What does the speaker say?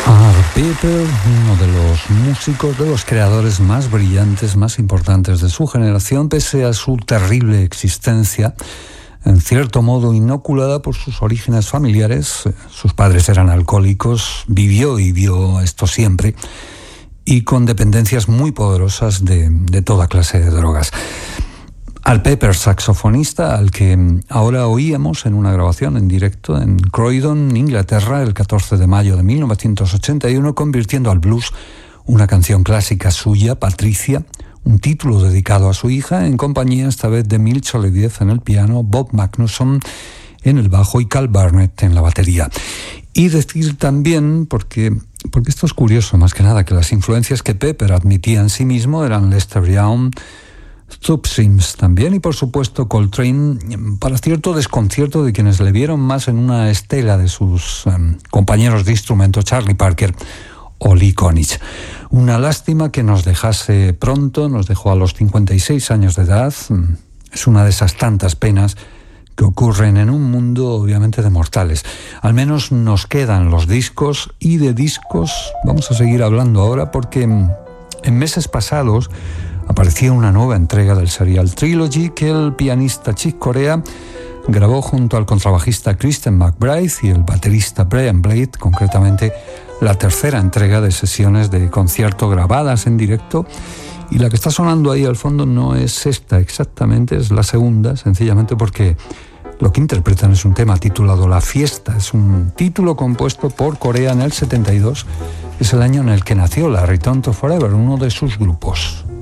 Art Pepper, uno de los músicos, de los creadores más brillantes, más importantes de su generación, pese a su terrible existencia, en cierto modo inoculada por sus orígenes familiares. Sus padres eran alcohólicos, vivió y vio esto siempre, y con dependencias muy poderosas de toda clase de drogas. Art Pepper, saxofonista, al que ahora oíamos en una grabación en directo en Croydon, Inglaterra, el 14 de mayo de 1981, convirtiendo al blues una canción clásica suya, Patricia, un título dedicado a su hija, en compañía esta vez de Milch Olivier en el piano, Bob Magnusson en el bajo y Carl Barnett en la batería. Y decir también, porque esto es curioso más que nada, que las influencias que Pepper admitía en sí mismo eran Lester Young, Stubb Sims también, y por supuesto Coltrane, para cierto desconcierto de quienes le vieron más en una estela de sus compañeros de instrumento, Charlie Parker o Lee Konitz. Una lástima que nos dejase pronto, nos dejó a los 56 años de edad. Es una de esas tantas penas que ocurren en un mundo obviamente de mortales. Al menos nos quedan los discos, y de discos vamos a seguir hablando ahora, porque en meses pasados aparecía una nueva entrega del Serial Trilogy que el pianista Chick Corea grabó junto al contrabajista Christian McBride y el baterista Brian Blade, concretamente la tercera entrega de sesiones de concierto grabadas en directo. Y la que está sonando ahí al fondo no es esta exactamente, es la segunda, sencillamente porque lo que interpretan es un tema titulado La Fiesta. Es un título compuesto por Corea en el 72, es el año en el que nació la Return to Forever, uno de sus grupos.